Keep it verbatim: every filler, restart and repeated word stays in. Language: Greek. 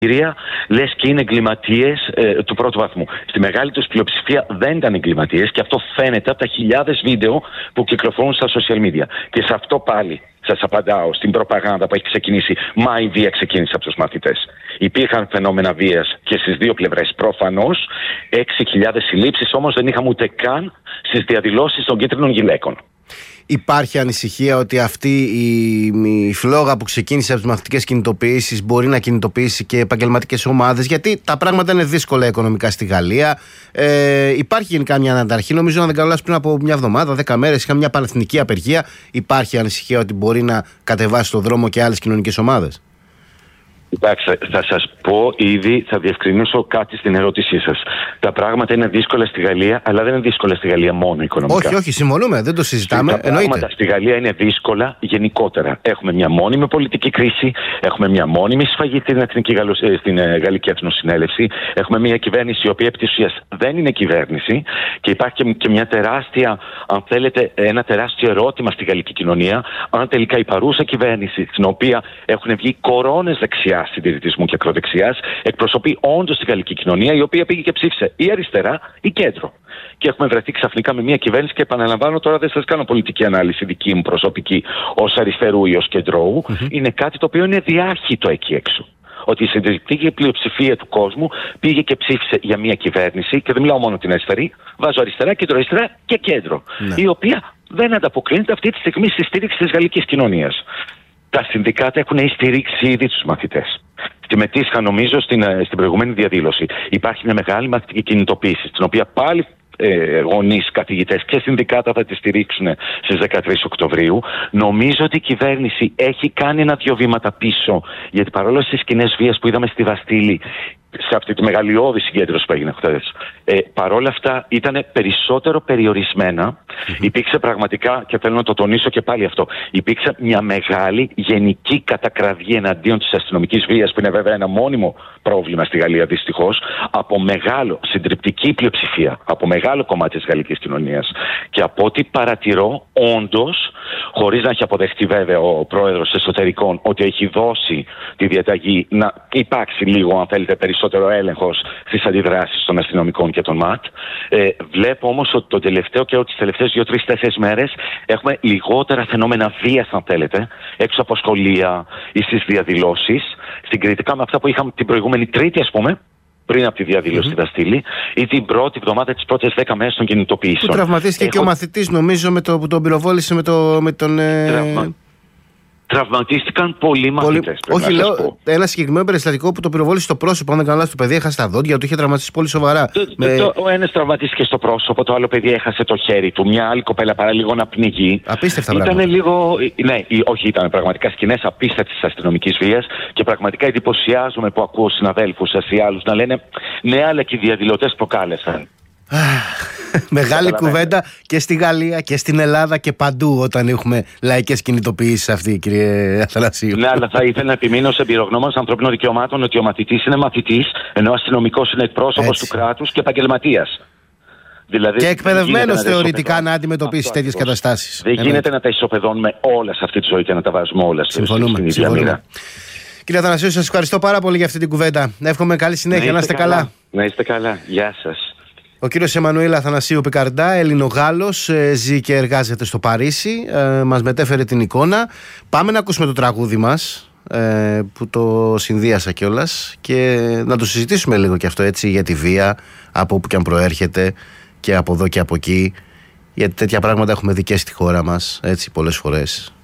λες και είναι εγκληματίες ε, του πρώτου βαθμού. Στη μεγάλη τους πλειοψηφία δεν ήταν εγκληματίες και αυτό φαίνεται από τα χιλιάδες βίντεο που κυκλοφορούν στα social media. Και σε αυτό πάλι σας απαντάω στην προπαγάνδα που έχει ξεκινήσει. Μα η βία ξεκίνησε από τους μαθητές. Υπήρχαν φαινόμενα βίας και στις δύο πλευρές προφανώς. έξι χιλιάδες συλλήψεις όμως δεν είχαμε ούτε καν στις διαδηλώσεις των κίτρινων γυλαίκων. Υπάρχει ανησυχία ότι αυτή η, η φλόγα που ξεκίνησε από τις μαθητικές κινητοποιήσεις μπορεί να κινητοποιήσει και επαγγελματικές ομάδες, γιατί τα πράγματα είναι δύσκολα οικονομικά στη Γαλλία. Ε, υπάρχει γενικά μια αναταραχή. Νομίζω, να δεν κάνω λάθος, πριν από μια εβδομάδα, δέκα μέρες, είχαμε μια πανεθνική απεργία. Υπάρχει ανησυχία ότι μπορεί να κατεβάσει στο δρόμο και άλλες κοινωνικές ομάδες? Κοιτάξτε, θα σας πω ήδη, θα διευκρινίσω κάτι στην ερώτησή σας. Τα πράγματα είναι δύσκολα στη Γαλλία, αλλά δεν είναι δύσκολα στη Γαλλία μόνο οικονομικά. Όχι, όχι, συμφωνούμε, δεν το συζητάμε. Τα πράγματα στη Γαλλία είναι δύσκολα γενικότερα. Έχουμε μια μόνιμη πολιτική κρίση, έχουμε μια μόνιμη σφαγή στην, Εθνική Γαλλο... στην Γαλλική Εθνοσυνέλευση, έχουμε μια κυβέρνηση η οποία επί της ουσίας δεν είναι κυβέρνηση και υπάρχει και μια τεράστια, αν θέλετε, ένα τεράστιο ερώτημα στη γαλλική κοινωνία, αν τελικά η παρούσα κυβέρνηση, στην οποία έχουν βγει κορώνες δεξιά συντηρητισμού και ακροδεξιάς, εκπροσωπεί όντως τη γαλλική κοινωνία, η οποία πήγε και ψήφισε ή αριστερά ή κέντρο. Και έχουμε βρεθεί ξαφνικά με μια κυβέρνηση, και επαναλαμβάνω τώρα, δεν σας κάνω πολιτική ανάλυση δική μου προσωπική ως αριστερού ή ως κεντρώου. Mm-hmm. Είναι κάτι το οποίο είναι διάχυτο εκεί έξω. Ότι η συντηρητική πλειοψηφία του κόσμου πήγε και ψήφισε για μια κυβέρνηση, και δεν μιλάω μόνο την αριστερή, βάζω αριστερά, κεντροαριστερά και κέντρο, ναι. Η οποία δεν ανταποκρίνεται αυτή τη στιγμή στη στήριξη της γαλλικής κοινωνίας. Τα συνδικάτα έχουν στηρίξει ήδη τους μαθητές. Στη Μετίσχα, νομίζω, στην, στην προηγούμενη διαδήλωση, υπάρχει μια μεγάλη μαθητική κινητοποίηση, στην οποία πάλι ε, γονείς, καθηγητές και συνδικάτα θα τη στηρίξουν στις δεκατρείς Οκτωβρίου. Νομίζω ότι η κυβέρνηση έχει κάνει ένα-δυο βήματα πίσω, γιατί παρόλο στις σκηνές βίας που είδαμε στη Βαστίλη, σε αυτή τη μεγαλειώδη συγκέντρωση που έγινε χθες, ε, παρόλα αυτά ήταν περισσότερο περιορισμένα. Mm-hmm. Υπήρξε πραγματικά, και θέλω να το τονίσω και πάλι αυτό, υπήρξε μια μεγάλη γενική κατακραυγή εναντίον της αστυνομικής βίας, που είναι βέβαια ένα μόνιμο πρόβλημα στη Γαλλία δυστυχώς, από μεγάλο, συντριπτική πλειοψηφία, από μεγάλο κομμάτι της γαλλικής κοινωνίας. Και από ό,τι παρατηρώ, όντως, χωρίς να έχει αποδεχτεί βέβαια ο πρόεδρος εσωτερικών ότι έχει δώσει τη διαταγή να υπάρξει λίγο, αν θέλετε, περισσότερο έλεγχος στις αντιδράσεις των αστυνομικών και των ΜΑΤ. Ε, βλέπω όμως ότι το τελευταίο και τις τελευταίες δύο, τρεις, τέσσερις μέρες έχουμε λιγότερα φαινόμενα βίας, αν θέλετε, έξω από σχολεία ή στις διαδηλώσεις, συγκριτικά με αυτά που είχαμε την προηγούμενη Τρίτη, ας πούμε, πριν από τη διαδήλωση mm-hmm. στη Βαστίλη, ή την πρώτη εβδομάδα, τις πρώτες δέκα μέρες των κινητοποιήσεων. Που τραυματίστηκε Έχω... και ο μαθητής, νομίζω, με το, που τον πυροβόλησε με, το, με τον. Ε... Τραυμα... Τραυματίστηκαν πολλοί μαθητές. Πολύ... Όχι, λέω πω. Ένα συγκεκριμένο περιστατικό που το πυροβόλησε στο πρόσωπο. Αν δεν κάνω λάθος, το παιδί έχασε τα δόντια του, είχε τραυματίσει πολύ σοβαρά. Το, με... το, ο ένας τραυματίστηκε στο πρόσωπο, το άλλο παιδί έχασε το χέρι του. Μια άλλη κοπέλα παραλίγο να πνιγεί. Απίστευτα ήταν πράγματα. Λίγο. Ναι, όχι, ήταν πραγματικά σκηνές απίστευτης αστυνομικής βίας, και πραγματικά εντυπωσιάζομαι που ακούω συναδέλφους σας ή άλλους να λένε ναι, αλλά και οι διαδηλωτές προκάλεσαν. Μεγάλη κουβέντα και στη Γαλλία και στην Ελλάδα και παντού όταν έχουμε λαϊκές κινητοποιήσεις αυτή, κύριε Αθανασίου. Ναι, αλλά θα ήθελα να επιμείνω σε εμπειρογνώμονας ανθρωπίνων δικαιωμάτων ότι ο μαθητής είναι μαθητής, ενώ ο αστυνομικός είναι εκπρόσωπος του κράτους και επαγγελματίας. Δηλαδή, και εκπαιδευμένος θεωρητικά να, να αντιμετωπίσει τέτοιες καταστάσεις. Δεν γίνεται να τα ισοπεδώνουμε όλα σε αυτή τη ζωή και να τα βάζουμε όλα στην ίδια μοίρα. Κύριε Αθανασίου, σας ευχαριστώ πάρα πολύ για αυτή την κουβέντα. Εύχομαι καλή συνέχεια, να, να είστε καλά. καλά. Να είστε καλά. Γεια σας. Ο κύριος Εμμανουήλ Αθανασίου Πικαρντά, Ελληνογάλλος, ζει και εργάζεται στο Παρίσι, ε, μας μετέφερε την εικόνα. Πάμε να ακούσουμε το τραγούδι μας, ε, που το συνδύασα κιόλας, και να το συζητήσουμε λίγο κι αυτό, έτσι, για τη βία, από όπου και αν προέρχεται, και από εδώ και από εκεί, γιατί τέτοια πράγματα έχουμε δει και στη χώρα μας, έτσι, πολλές φορές.